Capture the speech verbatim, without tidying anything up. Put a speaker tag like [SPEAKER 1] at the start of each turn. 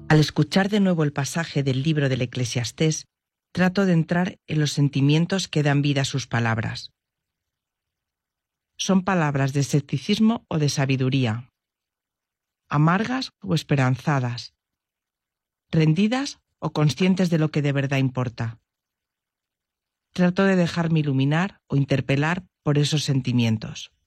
[SPEAKER 1] Al escuchar de nuevo el pasaje del libro del Eclesiastés, trato de entrar en los sentimientos que dan vida a sus palabras. ¿Son palabras de escepticismo o de sabiduría? ¿Amargas o esperanzadas? ¿Rendidas o conscientes de lo que de verdad importa? Trato de dejarme iluminar o interpelar por esos sentimientos.